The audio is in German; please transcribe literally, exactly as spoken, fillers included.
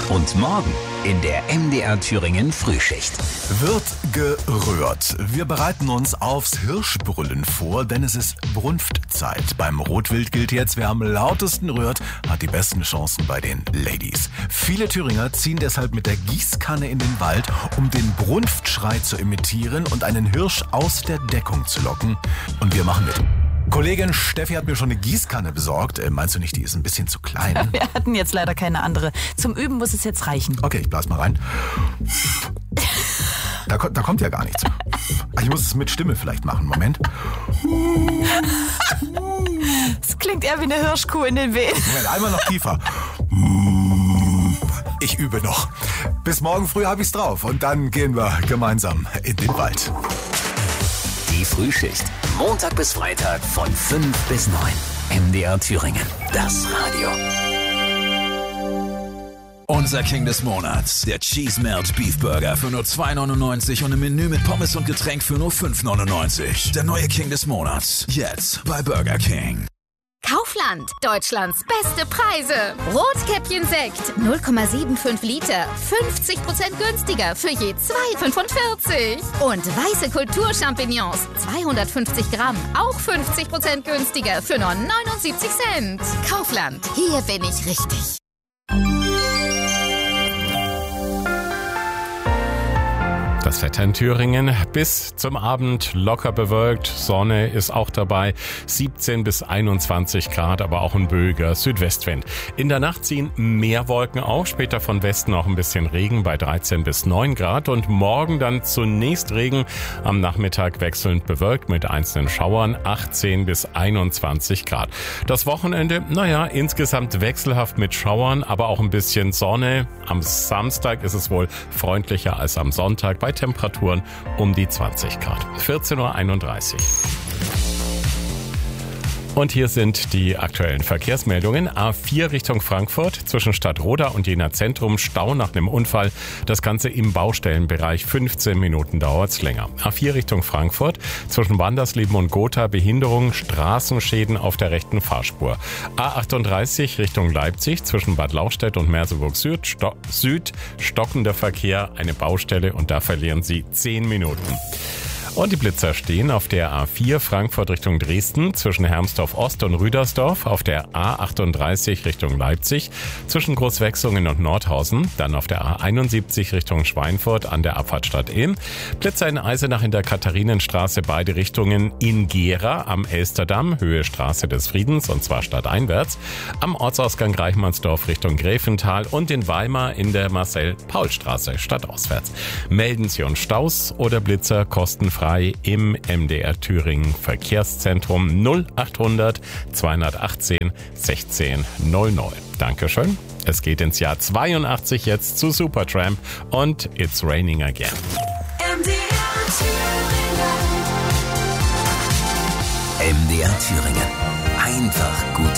Und morgen in der M D R Thüringen Frühschicht. Wird gerührt. Wir bereiten uns aufs Hirschbrüllen vor, denn es ist Brunftzeit. Beim Rotwild gilt jetzt, wer am lautesten rührt, hat die besten Chancen bei den Ladies. Viele Thüringer ziehen deshalb mit der Gießkanne in den Wald, um den Brunftschrei zu imitieren und einen Hirsch aus der Deckung zu locken. Und wir machen mit. Kollegin Steffi hat mir schon eine Gießkanne besorgt. Äh, meinst du nicht, die ist ein bisschen zu klein? Ja, wir hatten jetzt leider keine andere. Zum Üben muss es jetzt reichen. Okay, ich blas mal rein. Da, da kommt ja gar nichts. Ich muss es mit Stimme vielleicht machen. Moment. Es klingt eher wie eine Hirschkuh in den Wehen. Moment, einmal noch tiefer. Ich übe noch. Bis morgen früh habe ich's drauf. Und dann gehen wir gemeinsam in den Wald. Die Frühschicht. Montag bis Freitag von fünf bis neun. M D R Thüringen. Das Radio. Unser King des Monats. Der Cheese Melt Beef Burger für nur zwei neunundneunzig und ein Menü mit Pommes und Getränk für nur fünf neunundneunzig. Der neue King des Monats. Jetzt bei Burger King. Kaufland. Deutschlands beste Preise. Rotkäppchen Sekt. null Komma fünfundsiebzig Liter. fünfzig Prozent günstiger für je zwei fünfundvierzig. Und weiße Kulturchampignons. zweihundertfünfzig Gramm. Auch fünfzig Prozent günstiger für nur neunundsiebzig Cent. Kaufland. Hier bin ich richtig. Das Wetter in Thüringen bis zum Abend locker bewölkt, Sonne ist auch dabei, siebzehn bis einundzwanzig Grad, aber auch ein böiger Südwestwind. In der Nacht ziehen mehr Wolken auf, später von Westen auch ein bisschen Regen bei dreizehn bis neun Grad und morgen dann zunächst Regen, am Nachmittag wechselnd bewölkt mit einzelnen Schauern, achtzehn bis einundzwanzig Grad. Das Wochenende, naja, insgesamt wechselhaft mit Schauern, aber auch ein bisschen Sonne. Am Samstag ist es wohl freundlicher als am Sonntag bei Temperaturen um die zwanzig Grad. vierzehn Uhr einunddreißig. Und hier sind die aktuellen Verkehrsmeldungen. A vier Richtung Frankfurt zwischen Stadtroda und Jena Zentrum. Stau nach einem Unfall. Das Ganze im Baustellenbereich. fünfzehn Minuten dauert's länger. A vier Richtung Frankfurt zwischen Wandersleben und Gotha. Behinderung, Straßenschäden auf der rechten Fahrspur. A achtunddreißig Richtung Leipzig zwischen Bad Lauchstädt und Merseburg Süd. Sto- Süd stockender Verkehr, eine Baustelle und da verlieren Sie zehn Minuten. Und die Blitzer stehen auf der A vier Frankfurt Richtung Dresden zwischen Hermsdorf Ost und Rüdersdorf, auf der A achtunddreißig Richtung Leipzig zwischen Großwechsungen und Nordhausen, dann auf der A einundsiebzig Richtung Schweinfurt an der Abfahrtstadt Ilm, Blitzer in Eisenach in der Katharinenstraße beide Richtungen, in Gera am Elsterdamm, Höhe Straße des Friedens und zwar stadteinwärts, am Ortsausgang Reichmannsdorf Richtung Gräfental und in Weimar in der Marcel-Paul-Straße stadtauswärts. Melden Sie uns Staus oder Blitzer kostenfrei im M D R Thüringen Verkehrszentrum null achthundert zweihundertachtzehn sechzehn null null. Dankeschön. Es geht ins Jahr zweiundachtzig jetzt zu Supertramp und It's Raining Again. M D R Thüringen. M D R Thüringen. Einfach gut